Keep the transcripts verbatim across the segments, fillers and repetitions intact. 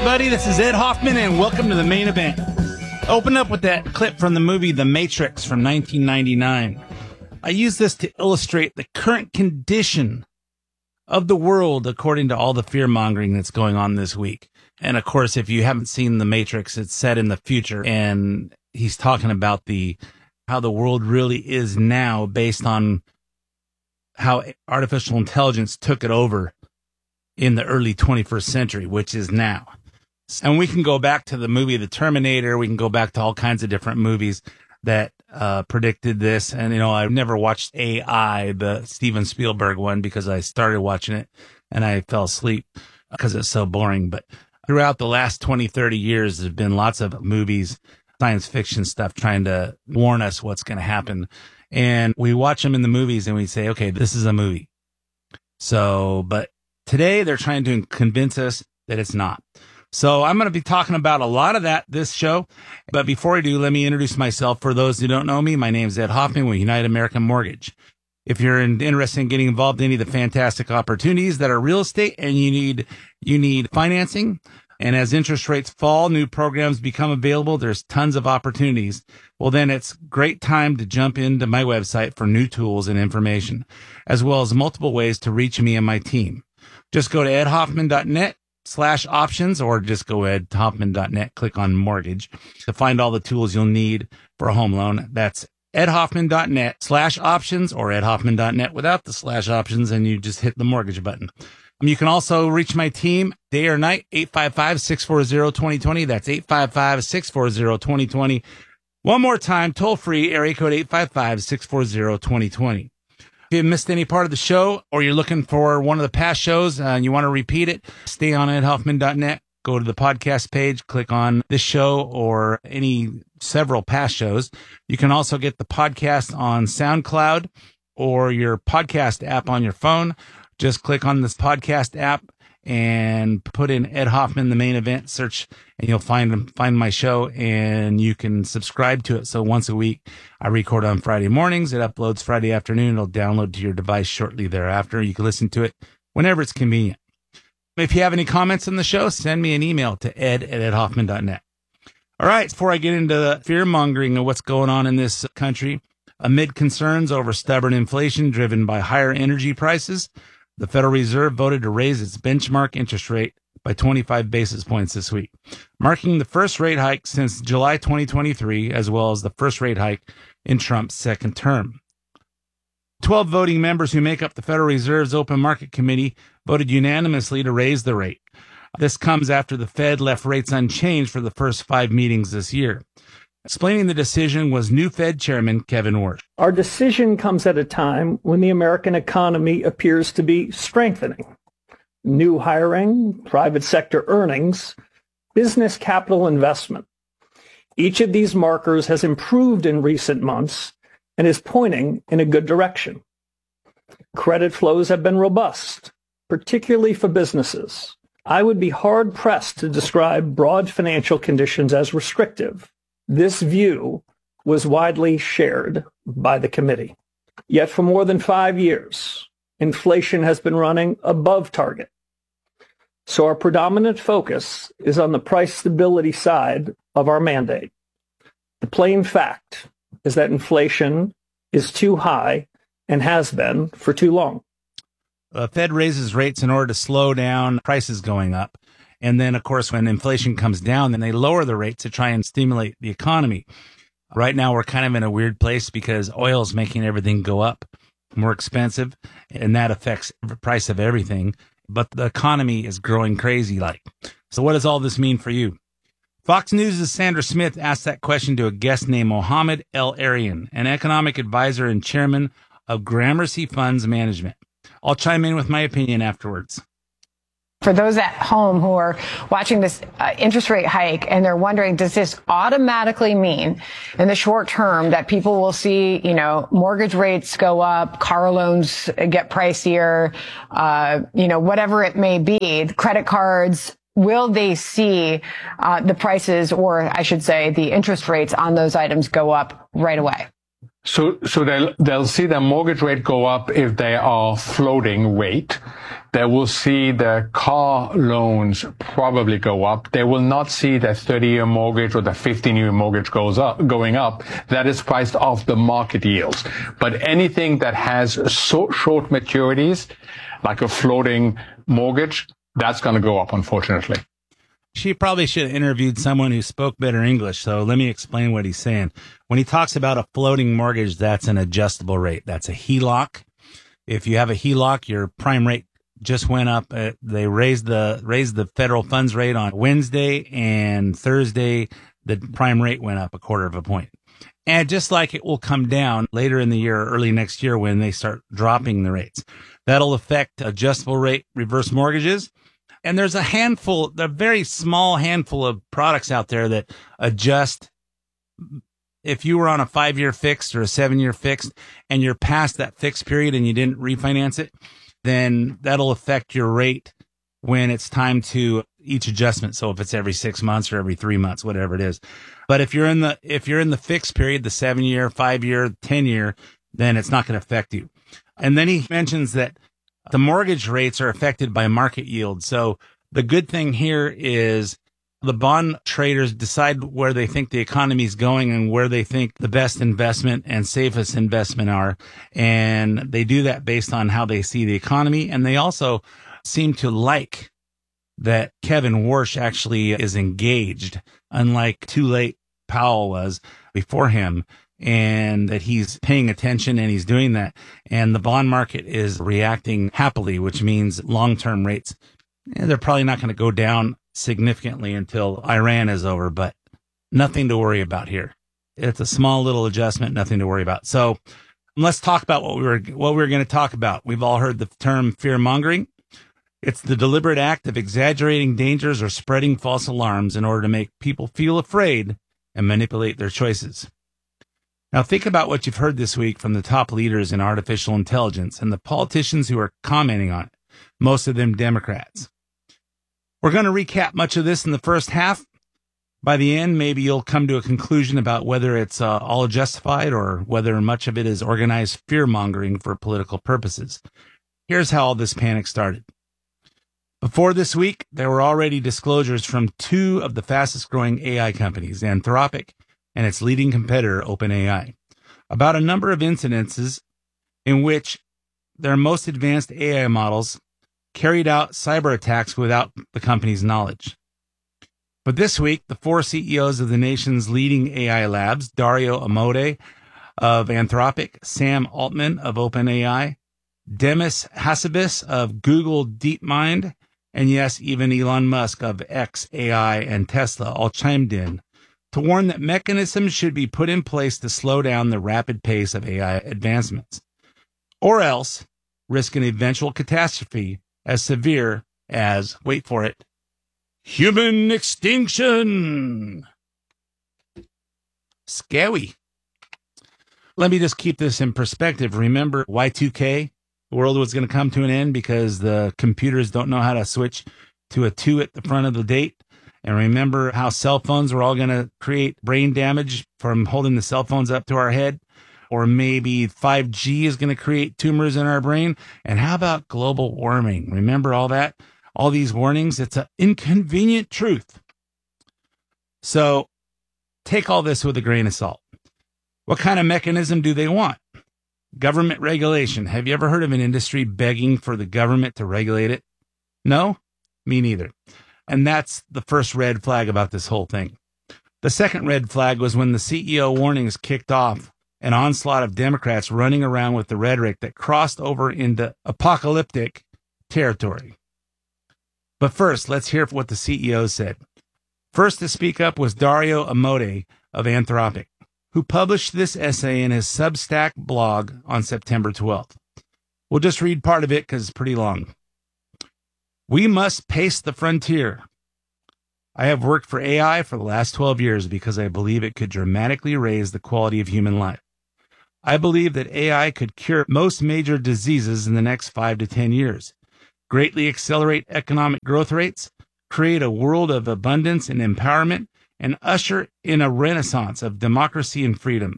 everybody. This is Ed Hoffman, and welcome to the main event. Open up with that clip from the movie The Matrix from nineteen ninety-nine. I use this to illustrate the current condition of the world according to all the fear-mongering that's going on this week. And, of course, if you haven't seen The Matrix, it's set in the future, and he's talking about the how the world really is now based on how artificial intelligence took it over in the early twenty-first century, which is now. And we can go back to the movie The Terminator. We can go back to all kinds of different movies that uh, predicted this. And, you know, I've never watched A I, the Steven Spielberg one, because I started watching it and I fell asleep because it's so boring. But throughout the last twenty, thirty years, there's been lots of movies, science fiction stuff, trying to warn us what's going to happen. And we watch them in the movies and we say, okay, this is a movie. So, but today they're trying to convince us that it's not. So I'm going to be talking about a lot of that this show. But before I do, let me introduce myself. For those who don't know me, my name is Ed Hoffman with United American Mortgage. If you're in, interested in getting involved in any of the fantastic opportunities that are real estate and you need, you need financing, and as interest rates fall, new programs become available, there's tons of opportunities. Well, then it's great time to jump into my website for new tools and information, as well as multiple ways to reach me and my team. Just go to edhoffman.net slash options, or just go ed hoffman dot net, click on mortgage to find all the tools you'll need for a home loan. That's edhoffman.net slash options, or edhoffman dot net without the slash options, and you just hit the mortgage button. You can also reach my team day or night, eight five five, six four zero, two zero two zero. That's eight five five, six four zero, two zero two zero. One more time, toll free, area code eight five five, six four zero, two zero two zero. If you missed any part of the show, or you're looking for one of the past shows uh, and you want to repeat it, stay on ed hoffman dot net, go to the podcast page, click on this show or any several past shows. You can also get the podcast on SoundCloud or your podcast app on your phone. Just click on this podcast app and put in Ed Hoffman, the main event, search, and you'll find find my show, and you can subscribe to it. So once a week, I record on Friday mornings. It uploads Friday afternoon. It'll download to your device shortly thereafter. You can listen to it whenever it's convenient. If you have any comments on the show, send me an email to ed at ed hoffman dot net. All right, before I get into the fear-mongering of what's going on in this country, amid concerns over stubborn inflation driven by higher energy prices, the Federal Reserve voted to raise its benchmark interest rate by twenty-five basis points this week, marking the first rate hike since July twenty twenty-three, as well as the first rate hike in Trump's second term. twelve voting members who make up the Federal Reserve's Open Market Committee voted unanimously to raise the rate. This comes after the Fed left rates unchanged for the first five meetings this year. Explaining the decision was new Fed Chairman Kevin Warsh. Our decision comes at a time when the American economy appears to be strengthening. New hiring, private sector earnings, business capital investment. Each of these markers has improved in recent months and is pointing in a good direction. Credit flows have been robust, particularly for businesses. I would be hard-pressed to describe broad financial conditions as restrictive. This view was widely shared by the committee. Yet for more than five years, inflation has been running above target. So our predominant focus is on the price stability side of our mandate. The plain fact is that inflation is too high and has been for too long. The Fed raises rates in order to slow down prices going up. And then, of course, when inflation comes down, then they lower the rates to try and stimulate the economy. Right now, we're kind of in a weird place because oil is making everything go up, more expensive, and that affects the price of everything. But the economy is growing crazy like. So what does all this mean for you? Fox News' Sandra Smith asked that question to a guest named Mohammed El-Arian, an economic advisor and chairman of Gramercy Funds Management. I'll chime in with my opinion afterwards. For those at home who are watching this uh, interest rate hike and they're wondering, does this automatically mean in the short term that people will see, you know, mortgage rates go up, car loans get pricier, uh, you know, whatever it may be, credit cards, will they see uh, the prices, or I should say the interest rates on those items go up right away? So, so they'll, they'll see their mortgage rate go up if they are floating rate. they will see the car loans probably go up. They will not see the thirty-year mortgage or the fifteen-year mortgage goes up, going up. That is priced off the market yields. But anything that has so short maturities, like a floating mortgage, that's going to go up, unfortunately. She probably should have interviewed someone who spoke better English, so let me explain what he's saying. When he talks about a floating mortgage, that's an adjustable rate. That's a H E L O C. If you have a H E L O C, your prime rate just went up. Uh, they raised the raised the federal funds rate on Wednesday, and Thursday the prime rate went up a quarter of a point. And just like it will come down later in the year, or early next year, when they start dropping the rates, that'll affect adjustable rate reverse mortgages. And there's a handful, a very small handful of products out there that adjust. If you were on a five-year fixed or a seven-year fixed and you're past that fixed period and you didn't refinance it, then that'll affect your rate when it's time to each adjustment. So if it's every six months or every three months, whatever it is. But if you're in the, if you're in the fixed period, the seven-year, five-year, ten-year, then it's not going to affect you. And then he mentions that the mortgage rates are affected by market yield. So the good thing here is the bond traders decide where they think the economy is going and where they think the best investment and safest investment are. And they do that based on how they see the economy. And they also seem to like that Kevin Warsh actually is engaged, unlike too late Powell was before him, and that he's paying attention and he's doing that. And the bond market is reacting happily, which means long-term rates, they're probably not going to go down significantly until Iran is over, but nothing to worry about here. It's a small little adjustment, nothing to worry about. So let's talk about what we were, what we were going to talk about. We've all heard the term fear mongering. It's the deliberate act of exaggerating dangers or spreading false alarms in order to make people feel afraid and manipulate their choices. Now think about what you've heard this week from the top leaders in artificial intelligence and the politicians who are commenting on it, most of them Democrats. We're going to recap much of this in the first half. By the end, maybe you'll come to a conclusion about whether it's uh, all justified or whether much of it is organized fear-mongering for political purposes. Here's how all this panic started. Before this week, there were already disclosures from two of the fastest-growing A I companies, Anthropic and its leading competitor, OpenAI, about a number of incidences in which their most advanced A I models carried out cyber attacks without the company's knowledge. But this week, the four C E Os of the nation's leading A I labs, Dario Amodei of Anthropic, Sam Altman of OpenAI, Demis Hassabis of Google DeepMind, and yes, even Elon Musk of X A I and Tesla all chimed in to warn that mechanisms should be put in place to slow down the rapid pace of A I advancements, or else risk an eventual catastrophe as severe as, wait for it, human extinction. Scary. Let me just keep this in perspective. Remember Y two K? The world was going to come to an end because the computers don't know how to switch to a two at the front of the date. And remember how cell phones were all going to create brain damage from holding the cell phones up to our head? Or maybe five G is going to create tumors in our brain. And how about global warming? Remember all that? All these warnings? It's an inconvenient truth. So take all this with a grain of salt. What kind of mechanism do they want? Government regulation. Have you ever heard of an industry begging for the government to regulate it? No? Me neither. And that's the first red flag about this whole thing. The second red flag was when the C E O warnings kicked off an onslaught of Democrats running around with the rhetoric that crossed over into apocalyptic territory. But first, let's hear what the C E O said. First to speak up was Dario Amodei of Anthropic, who published this essay in his Substack blog on September twelfth. We'll just read part of it because it's pretty long. We must pace the frontier. I have worked for A I for the last twelve years because I believe it could dramatically raise the quality of human life. I believe that A I could cure most major diseases in the next five to ten years, greatly accelerate economic growth rates, create a world of abundance and empowerment, and usher in a renaissance of democracy and freedom.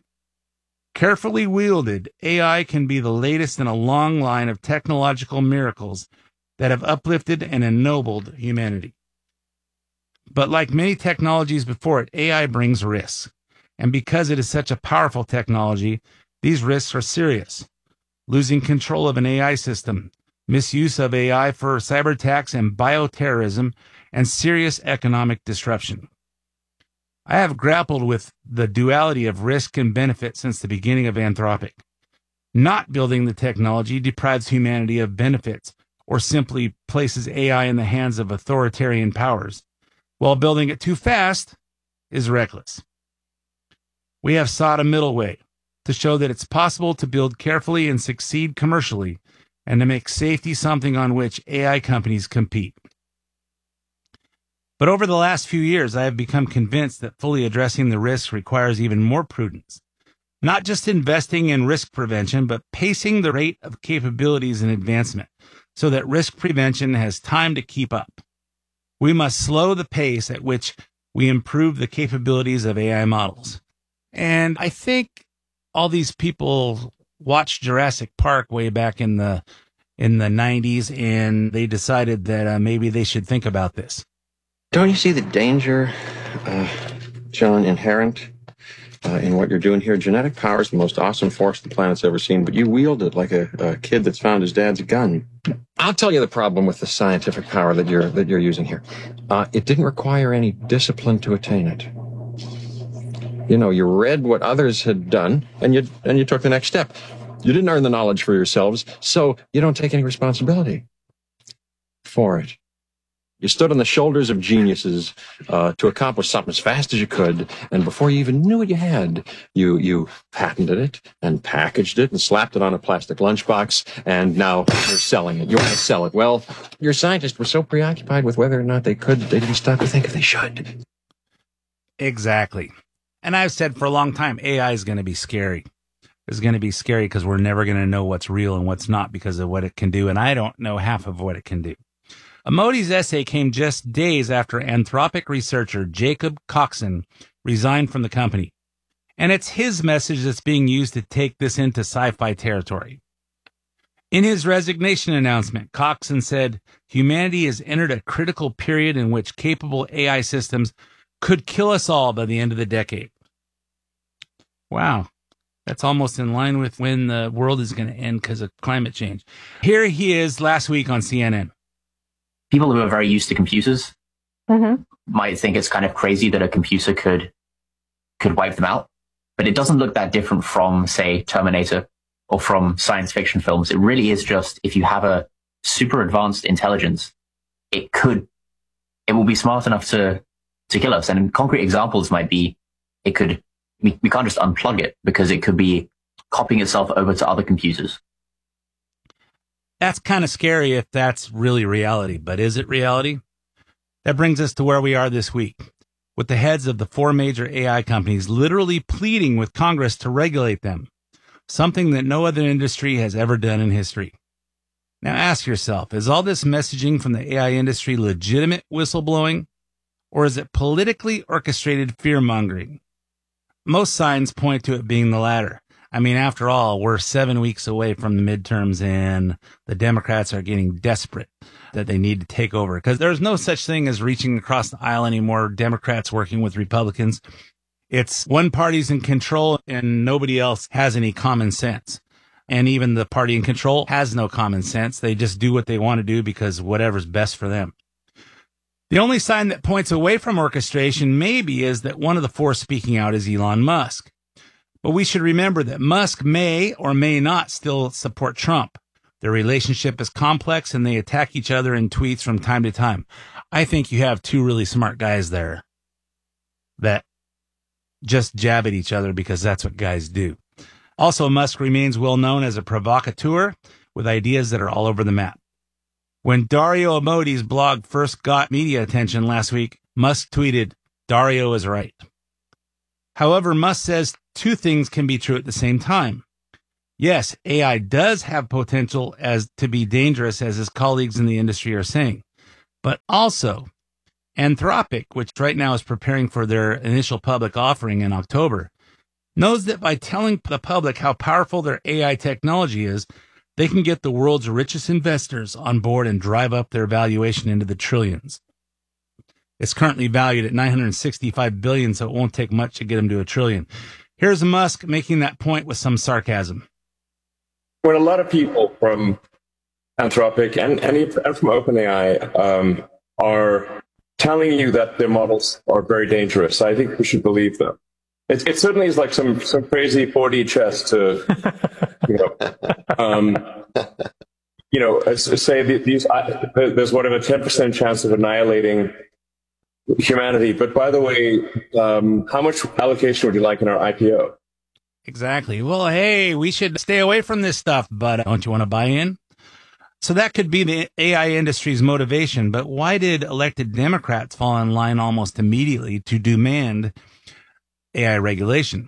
Carefully wielded, A I can be the latest in a long line of technological miracles that have uplifted and ennobled humanity. But like many technologies before it, A I brings risks. And because it is such a powerful technology, these risks are serious. Losing control of an A I system, misuse of A I for cyber attacks and bioterrorism, and serious economic disruption. I have grappled with the duality of risk and benefit since the beginning of Anthropic. Not building the technology deprives humanity of benefits or simply places A I in the hands of authoritarian powers, while building it too fast is reckless. We have sought a middle way to show that it's possible to build carefully and succeed commercially, and to make safety something on which A I companies compete. But over the last few years, I have become convinced that fully addressing the risks requires even more prudence. Not just investing in risk prevention, but pacing the rate of capabilities and advancement so that risk prevention has time to keep up. We must slow the pace at which we improve the capabilities of A I models. And I think all these people watched Jurassic Park way back in the in the nineties, and they decided that uh, maybe they should think about this. Don't you see the danger, uh, John, inherent uh, in what you're doing here? Genetic power is the most awesome force the planet's ever seen, but you wield it like a, a kid that's found his dad's gun. I'll tell you the problem with the scientific power that you're that you're using here. Uh, it didn't require any discipline to attain it. You know, you read what others had done, and you and you took the next step. You didn't earn the knowledge for yourselves, so you don't take any responsibility for it. You stood on the shoulders of geniuses uh, to accomplish something as fast as you could, and before you even knew what you had, you you patented it and packaged it and slapped it on a plastic lunchbox, and now you're selling it. You want to sell it. Well, your scientists were so preoccupied with whether or not they could, they didn't stop to think if they should. Exactly. And I've said for a long time, A I is going to be scary. It's going to be scary because we're never going to know what's real and what's not because of what it can do, and I don't know half of what it can do. Amodi's essay came just days after Anthropic researcher Jacob Coxon resigned from the company. And it's his message that's being used to take this into sci-fi territory. In his resignation announcement, Coxon said, humanity has entered a critical period in which capable A I systems could kill us all by the end of the decade. Wow. That's almost in line with when the world is going to end because of climate change. Here he is last week on C N N. People who are very used to computers Mm-hmm. might think it's kind of crazy that a computer could could wipe them out. But it doesn't look that different from, say, Terminator or from science fiction films. It really is just, if you have a super advanced intelligence, it could, it will be smart enough to, to kill us. And concrete examples might be, it could, we, we can't just unplug it because it could be copying itself over to other computers. That's kind of scary if that's really reality, but is it reality? That brings us to where we are this week, with the heads of the four major A I companies literally pleading with Congress to regulate them, something that no other industry has ever done in history. Now ask yourself, is all this messaging from the A I industry legitimate whistleblowing, or is it politically orchestrated fear-mongering? Most signs point to it being the latter. I mean, after all, we're seven weeks away from the midterms, and the Democrats are getting desperate that they need to take over because there's no such thing as reaching across the aisle anymore. Democrats working with Republicans. It's one party's in control and nobody else has any common sense. And even the party in control has no common sense. They just do what they want to do because whatever's best for them. The only sign that points away from orchestration maybe is that one of the four speaking out is Elon Musk. But we should remember that Musk may or may not still support Trump. Their relationship is complex and they attack each other in tweets from time to time. I think you have two really smart guys there that just jab at each other because that's what guys do. Also, Musk remains well known as a provocateur with ideas that are all over the map. When Dario Amodi's blog first got media attention last week, Musk tweeted, "Dario is right." However, Musk says two things can be true at the same time. Yes, A I does have potential as to be dangerous, as his colleagues in the industry are saying. But also, Anthropic, which right now is preparing for their initial public offering in October, knows that by telling the public how powerful their A I technology is, they can get the world's richest investors on board and drive up their valuation into the trillions. It's currently valued at nine hundred sixty-five billion dollars, so it won't take much to get them to a trillion. Here's Musk making that point with some sarcasm. When a lot of people from Anthropic and, and, and from OpenAI um, are telling you that their models are very dangerous, I think we should believe them. It, it certainly is like some, some crazy four D chess to, you know, um, you know, say these, I, there's whatever ten percent chance of annihilating humanity. But by the way, um, how much allocation would you like in our I P O? Exactly. Well, hey, we should stay away from this stuff, but don't you want to buy in? So that could be the A I industry's motivation, but why did elected Democrats fall in line almost immediately to demand A I regulation?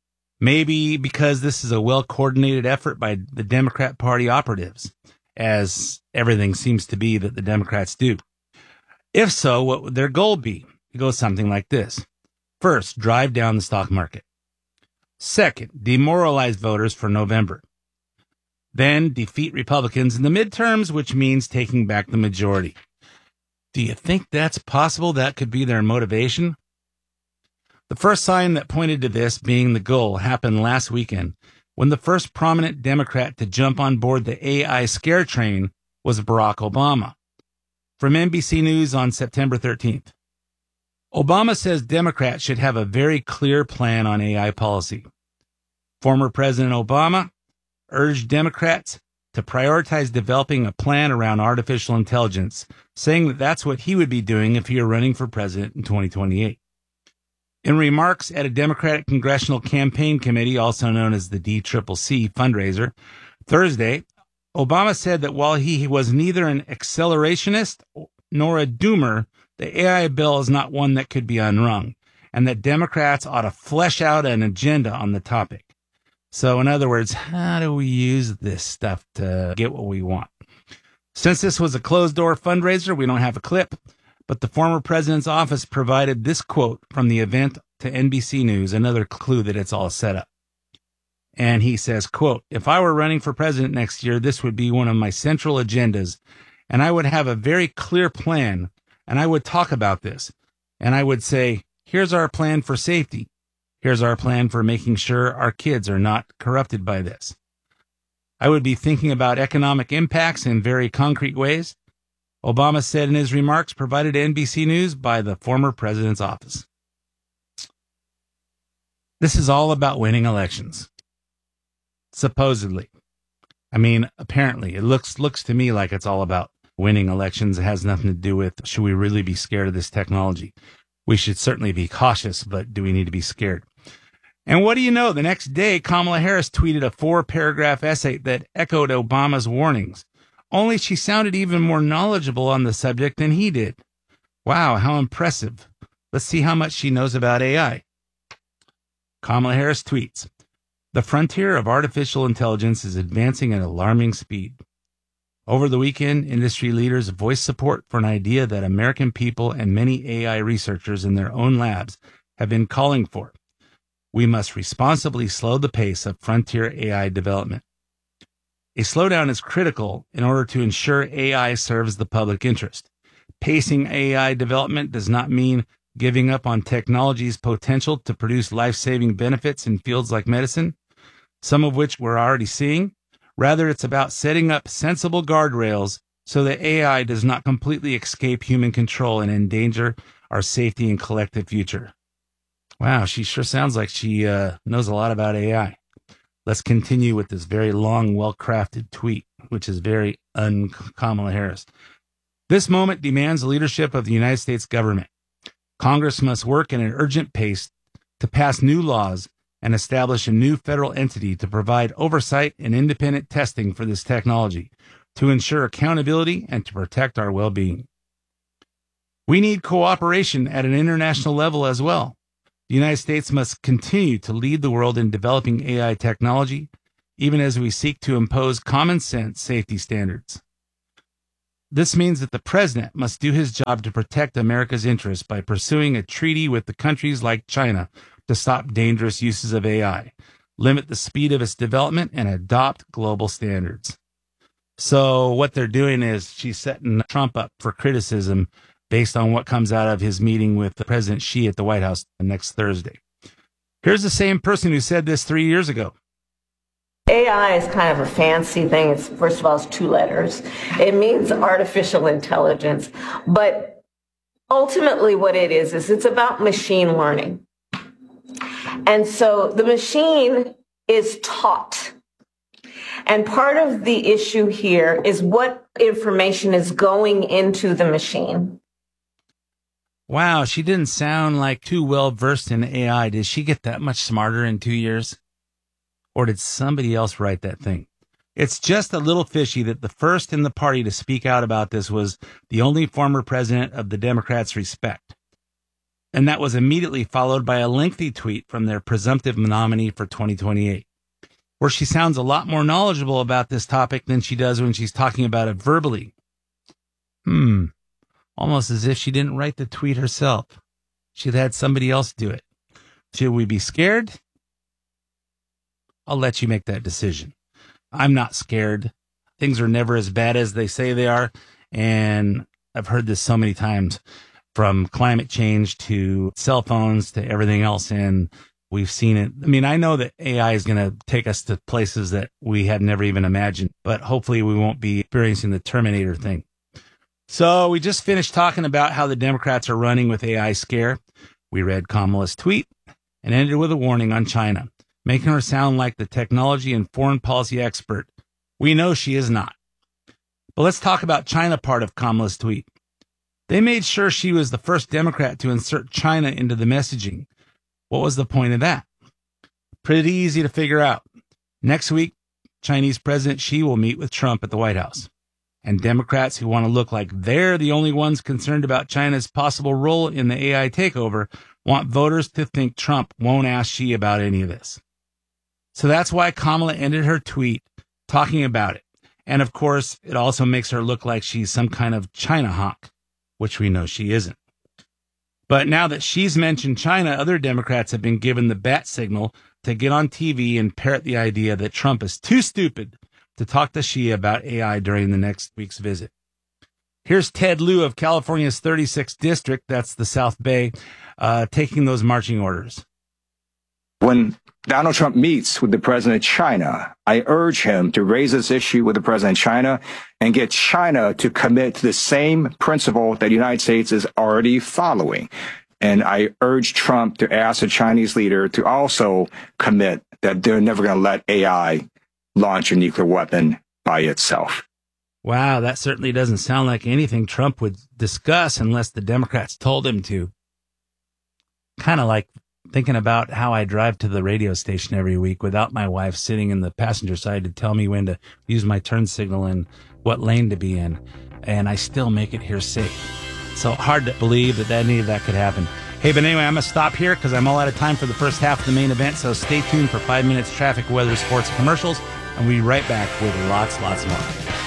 Maybe because this is a well-coordinated effort by the Democrat Party operatives, as everything seems to be that the Democrats do. If so, what would their goal be? It goes something like this. First, drive down the stock market. Second, demoralize voters for November. Then defeat Republicans in the midterms, which means taking back the majority. Do you think that's possible? That could be their motivation? The first sign that pointed to this being the goal happened last weekend when the first prominent Democrat to jump on board the A I scare train was Barack Obama. From N B C News on September thirteenth. Obama says Democrats should have a very clear plan on A I policy. Former President Obama urged Democrats to prioritize developing a plan around artificial intelligence, saying that that's what he would be doing if he were running for president in twenty twenty-eight. In remarks at a Democratic Congressional Campaign Committee, also known as the D C C C fundraiser, Thursday, Obama said that while he was neither an accelerationist nor a doomer, the A I bill is not one that could be unwrung, and that Democrats ought to flesh out an agenda on the topic. So, in other words, how do we use this stuff to get what we want? Since this was a closed-door fundraiser, we don't have a clip, but the former president's office provided this quote from the event to N B C News, another clue that it's all set up. And he says, quote, "If I were running for president next year, this would be one of my central agendas, and I would have a very clear plan, and I would talk about this, and I would say, here's our plan for safety. Here's our plan for making sure our kids are not corrupted by this. I would be thinking about economic impacts in very concrete ways," Obama said in his remarks provided to N B C News by the former president's office. This is all about winning elections. Supposedly. I mean, apparently, it looks looks to me like it's all about winning elections. It has nothing to do with, should we really be scared of this technology? We should certainly be cautious, but do we need to be scared? And what do you know? The next day, Kamala Harris tweeted a four-paragraph essay that echoed Obama's warnings. Only she sounded even more knowledgeable on the subject than he did. Wow, how impressive. Let's see how much she knows about A I. Kamala Harris tweets, "The frontier of artificial intelligence is advancing at alarming speed. Over the weekend, industry leaders voiced support for an idea that American people and many A I researchers in their own labs have been calling for. We must responsibly slow the pace of frontier A I development. A slowdown is critical in order to ensure A I serves the public interest. Pacing A I development does not mean giving up on technology's potential to produce life-saving benefits in fields like medicine, some of which we're already seeing. Rather, it's about setting up sensible guardrails so that A I does not completely escape human control and endanger our safety and collective future." Wow, she sure sounds like she uh, knows a lot about A I. Let's continue with this very long, well-crafted tweet, which is very un-Kamala Harris. "This moment demands the leadership of the United States government. Congress must work at an urgent pace to pass new laws and establish a new federal entity to provide oversight and independent testing for this technology, to ensure accountability and to protect our well-being. We need cooperation at an international level as well. The United States must continue to lead the world in developing A I technology, even as we seek to impose common sense safety standards. This means that the president must do his job to protect America's interests by pursuing a treaty with the countries like China to stop dangerous uses of A I, limit the speed of its development, and adopt global standards." So what they're doing is she's setting Trump up for criticism based on what comes out of his meeting with President Xi at the White House next Thursday. Here's the same person who said this three years ago. A I is kind of a fancy thing. It's, first of all, it's two letters. It means artificial intelligence. But ultimately what it is, is it's about machine learning. And so the machine is taught. And part of the issue here is what information is going into the machine. Wow, she didn't sound like too well versed in A I. Did she get that much smarter in two years? Or did somebody else write that thing? It's just a little fishy that the first in the party to speak out about this was the only former president of the Democrats respect. And that was immediately followed by a lengthy tweet from their presumptive nominee for twenty twenty-eight, where she sounds a lot more knowledgeable about this topic than she does when she's talking about it verbally. Hmm. Almost as if she didn't write the tweet herself. She'd had somebody else do it. Should we be scared? I'll let you make that decision. I'm not scared. Things are never as bad as they say they are. And I've heard this so many times, from climate change to cell phones to everything else. And we've seen it. I mean, I know that A I is going to take us to places that we had never even imagined, but hopefully we won't be experiencing the Terminator thing. So we just finished talking about how the Democrats are running with A I scare. We read Kamala's tweet and ended with a warning on China, making her sound like the technology and foreign policy expert. We know she is not. But let's talk about China part of Kamala's tweet. They made sure she was the first Democrat to insert China into the messaging. What was the point of that? Pretty easy to figure out. Next week, Chinese President Xi will meet with Trump at the White House. And Democrats who want to look like they're the only ones concerned about China's possible role in the A I takeover want voters to think Trump won't ask Xi about any of this. So that's why Kamala ended her tweet talking about it. And of course, it also makes her look like she's some kind of China hawk, which we know she isn't. But now that she's mentioned China, other Democrats have been given the bat signal to get on T V and parrot the idea that Trump is too stupid to talk to Xi about A I during the next week's visit. Here's Ted Lieu of California's thirty-sixth District, that's the South Bay, uh, taking those marching orders. When Donald Trump meets with the president of China, I urge him to raise this issue with the president of China and get China to commit to the same principle that the United States is already following. And I urge Trump to ask the Chinese leader to also commit that they're never going to let A I launch a nuclear weapon by itself. Wow, that certainly doesn't sound like anything Trump would discuss unless the Democrats told him to. Kind of like thinking about how I drive to the radio station every week without my wife sitting in the passenger side to tell me when to use my turn signal and what lane to be in. And I still make it here safe. So hard to believe that any of that could happen. Hey, but anyway, I'm going to stop here because I'm all out of time for the first half of the main event. So stay tuned for five minutes traffic, weather, sports, and commercials. And we'll be right back with lots, lots more.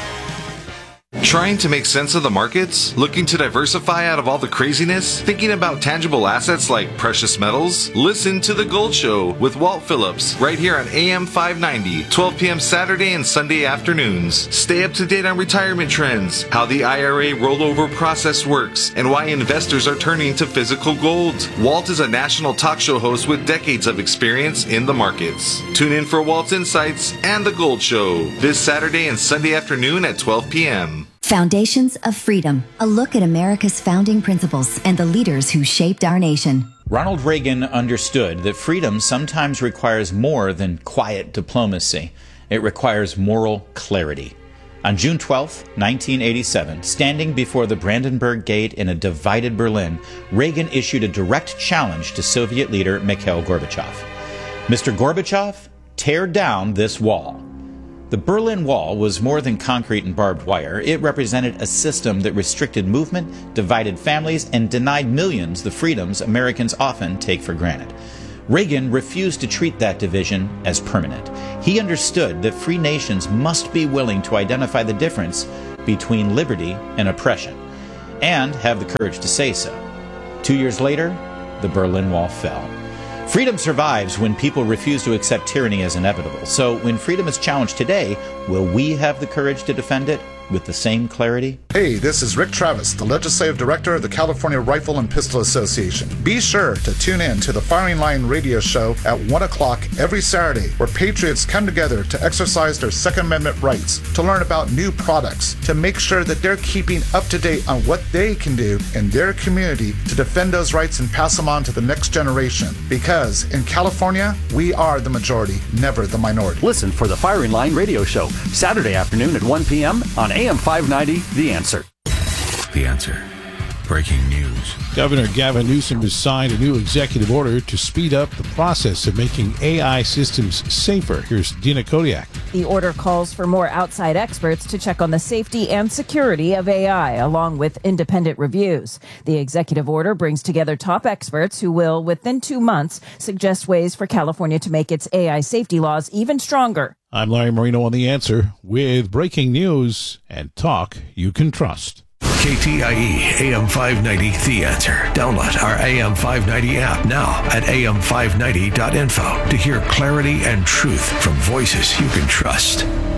Trying to make sense of the markets? Looking to diversify out of all the craziness? Thinking about tangible assets like precious metals? Listen to The Gold Show with Walt Phillips right here on A M five ninety, twelve p.m. Saturday and Sunday afternoons. Stay up to date on retirement trends, how the I R A rollover process works, and why investors are turning to physical gold. Walt is a national talk show host with decades of experience in the markets. Tune in for Walt's Insights and The Gold Show this Saturday and Sunday afternoon at twelve p.m. Foundations of Freedom, a look at America's founding principles and the leaders who shaped our nation. Ronald Reagan understood that freedom sometimes requires more than quiet diplomacy. It requires moral clarity. On June twelfth, nineteen eighty-seven, standing before the Brandenburg Gate in a divided Berlin, Reagan issued a direct challenge to Soviet leader Mikhail Gorbachev. Mister Gorbachev, tear down this wall. The Berlin Wall was more than concrete and barbed wire. It represented a system that restricted movement, divided families, and denied millions the freedoms Americans often take for granted. Reagan refused to treat that division as permanent. He understood that free nations must be willing to identify the difference between liberty and oppression, and have the courage to say so. Two years later, the Berlin Wall fell. Freedom survives when people refuse to accept tyranny as inevitable. So when freedom is challenged today, will we have the courage to defend it with the same clarity? Hey, this is Rick Travis, the Legislative Director of the California Rifle and Pistol Association. Be sure to tune in to the Firing Line radio show at one o'clock every Saturday, where patriots come together to exercise their Second Amendment rights, to learn about new products, to make sure that they're keeping up to date on what they can do in their community to defend those rights and pass them on to the next generation. Because in California, we are the majority, never the minority. Listen for the Firing Line radio show, Saturday afternoon at one p.m. on A M five ninety, The Answer. The Answer. Breaking news. Governor Gavin Newsom has signed a new executive order to speed up the process of making A I systems safer. Here's Dina Kodiak. The order calls for more outside experts to check on the safety and security of A I, along with independent reviews. The executive order brings together top experts who will, within two months, suggest ways for California to make its A I safety laws even stronger. I'm Larry Marino on The Answer with breaking news and talk you can trust. K T I E A M five ninety, The Answer. Download our A M five ninety app now at A M five ninety dot info to hear clarity and truth from voices you can trust.